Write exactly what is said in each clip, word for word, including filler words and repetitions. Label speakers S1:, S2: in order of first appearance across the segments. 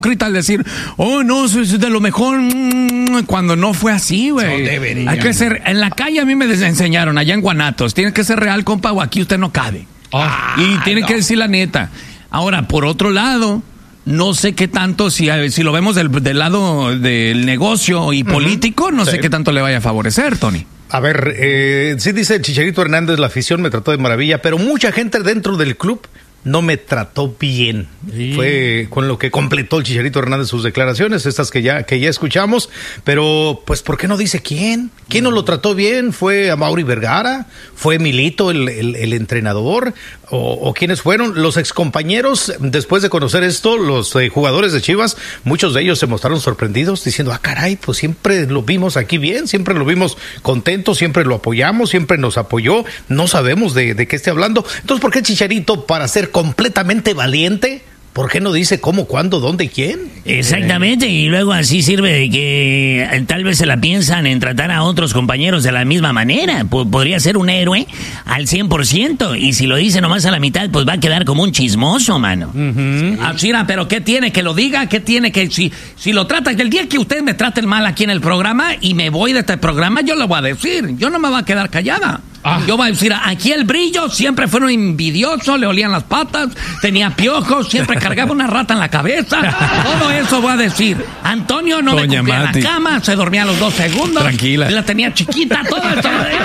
S1: al decir, oh no, eso es de lo mejor, cuando no fue así, güey. No hay que ser, en la calle a mí me enseñaron, allá en Guanatos, tiene que ser real, compa, o aquí usted no cabe. Ah, y tiene no. que decir la neta. Ahora, por otro lado, no sé qué tanto, si, si lo vemos del, del lado del negocio y uh-huh. político, no sí. sé qué tanto le vaya a favorecer, Tony.
S2: A ver, eh, sí dice el Chicharito Hernández, la afición me trató de maravilla, pero mucha gente dentro del club no me trató bien. Sí. Fue con lo que completó el Chicharito Hernández sus declaraciones, estas que ya, que ya escuchamos. Pero, pues, ¿por qué no dice quién? ¿Quién no lo trató bien? ¿Fue Amaury Vergara? ¿Fue Milito, el, el, el entrenador? ¿O, ¿O quiénes fueron? Los excompañeros, después de conocer esto, los eh, jugadores de Chivas, muchos de ellos se mostraron sorprendidos, diciendo, ah, caray, pues siempre lo vimos aquí bien, siempre lo vimos contento, siempre lo apoyamos, siempre nos apoyó, no sabemos de, de qué esté hablando. Entonces, ¿por qué el Chicharito, para ser completamente valiente, ¿por qué no dice cómo, cuándo, dónde y quién?
S3: Exactamente, y luego así sirve de que tal vez se la piensan en tratar a otros compañeros de la misma manera. P- podría ser un héroe al cien por ciento, y si lo dice nomás a la mitad, pues va a quedar como un chismoso, mano.
S1: Uh-huh. Ah, Chira, pero ¿qué tiene? Que lo diga, ¿qué tiene? Que si, si lo trata, que el día que ustedes me traten mal aquí en el programa y me voy de este programa, yo lo voy a decir, yo no me voy a quedar callada. Ah. Yo voy a decir, aquí el Brillo siempre fue un envidioso, le olían las patas, tenía piojos, siempre cargaba una rata en la cabeza. Todo eso voy a decir. Antonio no Doña me cumplía Mati. La cama, se dormía a los dos segundos.
S3: Tranquila.
S1: La tenía chiquita, todo eso.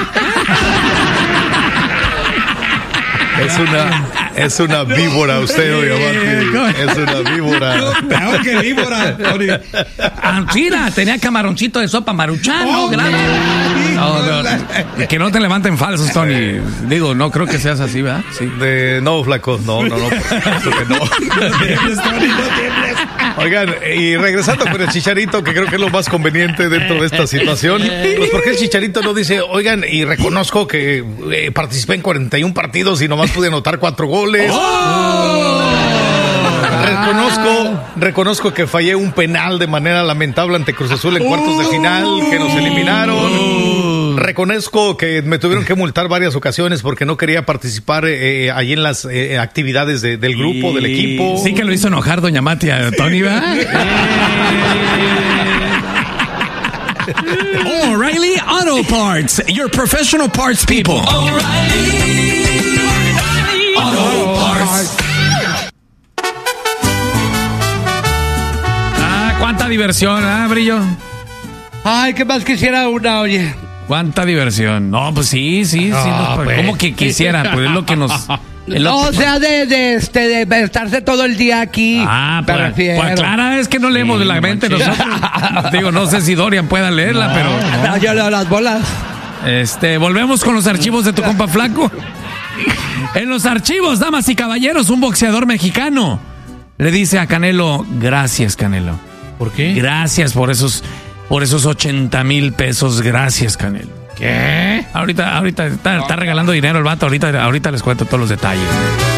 S2: Es una, es una víbora usted, oiga, Mati. Es una víbora.
S4: Peor que víbora.
S1: Anchira, tenía camaroncito de sopa maruchano,
S4: oh,
S1: grande. No, no, no. Que no te levanten falsos, Tony. Digo, no creo que seas así, ¿verdad?
S2: Sí. De, no, flaco, no, no, no. Por supuesto que no.
S4: No tiembles, Tony, no tiembles.
S2: Oigan, y regresando con el Chicharito, que creo que es lo más conveniente dentro de esta situación, pues ¿por qué el Chicharito no dice, oigan, y reconozco que eh, participé en cuarenta y un partidos y nomás pude anotar cuatro goles? ¡Oh! Reconozco, reconozco que fallé un penal de manera lamentable ante Cruz Azul en cuartos de final, que nos eliminaron. Reconozco que me tuvieron que multar varias ocasiones porque no quería participar eh, allí en las eh, actividades de, del grupo, y... del equipo.
S1: Sí que lo hizo enojar doña Mati a Tony, ¿verdad?
S5: O'Reilly Auto Parts, your professional parts people. O'Reilly Auto Parts.
S1: Ah, cuánta diversión, ¿ah, Brillo?
S6: Ay, ¿qué más quisiera una, oye?
S1: Cuánta diversión. No, pues sí, sí,
S6: no,
S1: sí. No,
S6: pues.
S1: ¿Cómo que quisiera? Pues es lo que nos...
S6: No, lo... o sea, de, de, este, de estarse todo el día aquí.
S1: Ah, pues, pues claro, es que no leemos sí, la mente nosotros. Digo, no sé si Dorian pueda leerla, no, pero...
S6: No. No, yo leo las bolas.
S1: Este, volvemos con los archivos de tu compa Flaco. En los archivos, damas y caballeros, un boxeador mexicano le dice a Canelo, gracias, Canelo.
S4: ¿Por qué?
S1: Gracias por esos, por esos ochenta mil pesos, gracias, Canelo. ¿Qué? Ahorita, ahorita está, está regalando dinero el vato, ahorita, ahorita les cuento todos los detalles.